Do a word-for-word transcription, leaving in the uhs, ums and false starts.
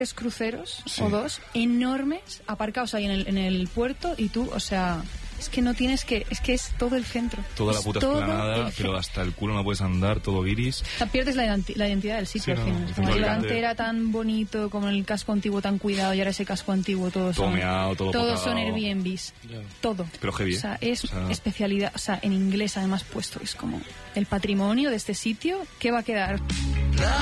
tres cruceros Sí. o dos enormes aparcados ahí en el, en el puerto y tú, o sea, es que no tienes que, es que es todo el centro. Toda la Es puta todo explanada, el pero centro. hasta el culo no puedes andar, todo guiris. O sea, pierdes la, identi- la identidad del sitio Sí, al no, final. el Como centro el de Levante Alicante. era tan bonito, como el casco antiguo tan cuidado, y ahora ese casco antiguo todos Todo son, meado, todo todos potado. son Airbnbs. Ya. Todo. Pero heavy, O sea, ¿eh? es O sea- especialidad, o sea, en inglés además puesto, es como el patrimonio de este sitio, ¿qué va a quedar?